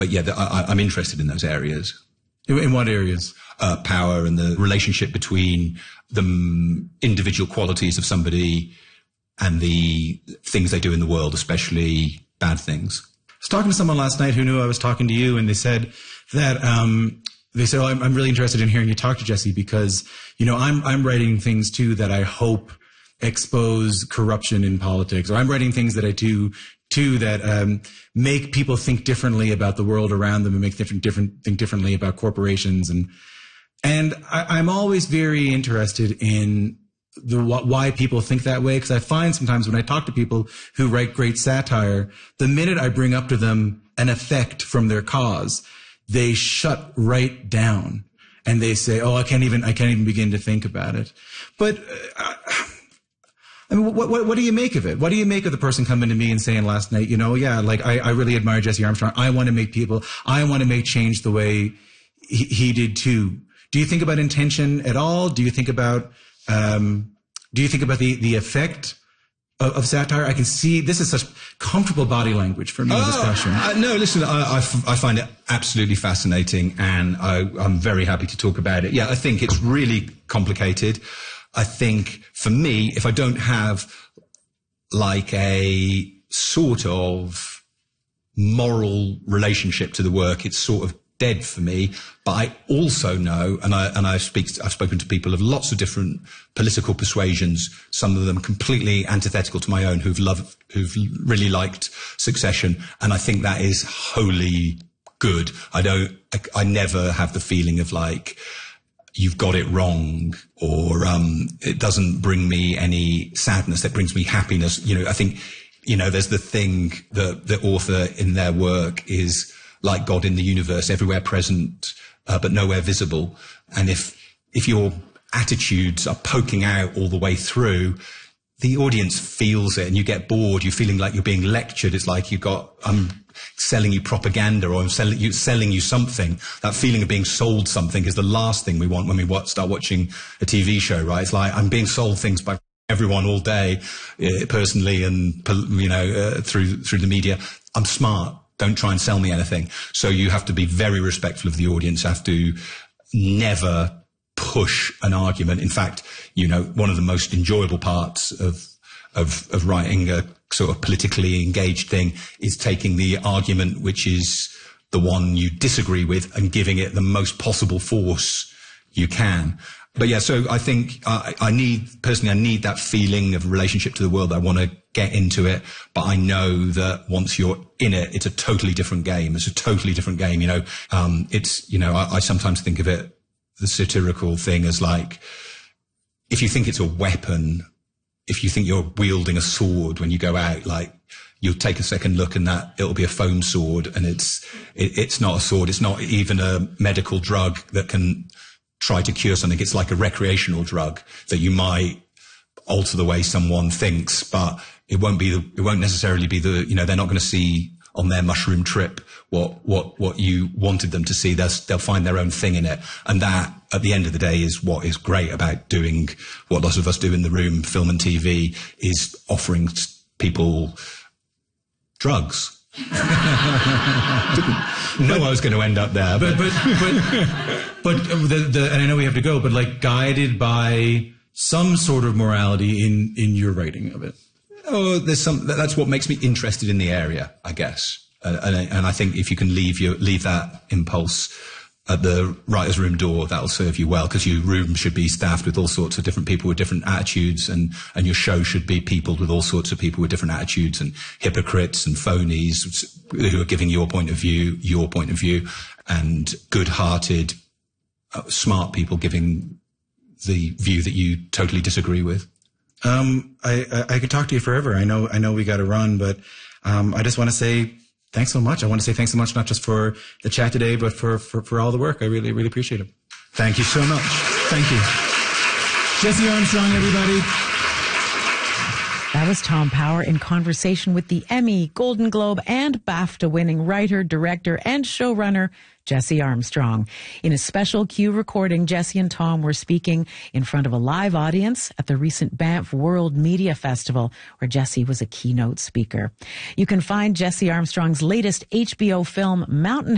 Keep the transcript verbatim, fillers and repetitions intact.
but yeah, the, I, I'm interested in those areas. In, in what areas? Uh, power and the relationship between the individual qualities of somebody and the things they do in the world, especially bad things. I was talking to someone last night who knew I was talking to you, and they said that um, they said, "Oh, I'm, I'm really interested in hearing you talk to Jesse because, you know, I'm I'm writing things too that I hope expose corruption in politics, or I'm writing things that I do too that um, make people think differently about the world around them and make different different think differently about corporations and." And I, I'm always very interested in the why people think that way, because I find sometimes when I talk to people who write great satire, the minute I bring up to them an effect from their cause, they shut right down and they say, "Oh, I can't even I can't even begin to think about it." But uh, I mean, what, what what do you make of it? What do you make of the person coming to me and saying last night, you know, yeah, like I, I really admire Jesse Armstrong. I want to make people, I want to make change the way he, he did too. Do you think about intention at all? Do you think about um, do you think about the the effect of, of satire? I can see this is such comfortable body language for me in oh, discussion. Uh, no, listen, I, I, f- I find it absolutely fascinating, and I, I'm very happy to talk about it. Yeah, I think it's really complicated. I think for me, if I don't have like a sort of moral relationship to the work, it's sort of dead for me. But I also know, and I and I speak, I've spoken to people of lots of different political persuasions, some of them completely antithetical to my own, who've loved, who've really liked Succession, and I think that is wholly good. I don't, I, I never have the feeling of like, you've got it wrong, or um, it doesn't bring me any sadness. That brings me happiness. You know, I think, you know, there's the thing that the author in their work is like God in the universe, everywhere present, uh, but nowhere visible. And if, if your attitudes are poking out all the way through, the audience feels it and you get bored. You're feeling like you're being lectured. It's like you've got, I'm selling you propaganda, or I'm selling you, selling you something. That feeling of being sold something is the last thing we want when we watch, start watching a T V show, right? It's like I'm being sold things by everyone all day, uh, personally and, you know, uh, through, through the media. I'm smart. Don't try and sell me anything. So you have to be very respectful of the audience, have to never push an argument. In fact, you know, one of the most enjoyable parts of, of, of writing a sort of politically engaged thing is taking the argument, which is the one you disagree with, and giving it the most possible force you can. But yeah, so I think I, I need, personally, I need that feeling of relationship to the world. I want to get into it, but I know that once you're in it, it's a totally different game. It's a totally different game. You know, um, it's, you know, I, I sometimes think of it, the satirical thing, as like, if you think it's a weapon, if you think you're wielding a sword when you go out, like, you'll take a second look and that it'll be a foam sword, and it's, it, it's not a sword. It's not even a medical drug that can try to cure something. It's like a recreational drug that you might alter the way someone thinks, but it won't be the, it won't necessarily be the, you know, they're not going to see on their mushroom trip what, what, what you wanted them to see. They'll, they'll find their own thing in it. And that, at the end of the day, is what is great about doing what lots of us do in the room, film and T V, is offering people drugs. Didn't know but, I was going to end up there, but but but, but, but the, the, and I know we have to go, but like guided by some sort of morality in in your writing of it. Oh, there's some. That's what makes me interested in the area, I guess. Uh, and, and I think if you can leave your leave that impulse at the writer's room door, that'll serve you well, because your room should be staffed with all sorts of different people with different attitudes, and, and your show should be peopled with all sorts of people with different attitudes, and hypocrites and phonies who are giving your point of view, your point of view, and good-hearted, uh, smart people giving the view that you totally disagree with. Um, I, I, I could talk to you forever. I know, I know we got to run, but, um, I just want to say thanks so much. I want to say thanks so much, not just for the chat today, but for, for, for all the work. I really, really appreciate it. Thank you so much. Thank you. Jesse Armstrong, everybody. That was Tom Power in conversation with the Emmy, Golden Globe, and BAFTA-winning writer, director, and showrunner, Jesse Armstrong. In a special Q recording, Jesse and Tom were speaking in front of a live audience at the recent Banff World Media Festival, where Jesse was a keynote speaker. You can find Jesse Armstrong's latest H B O film, Mountain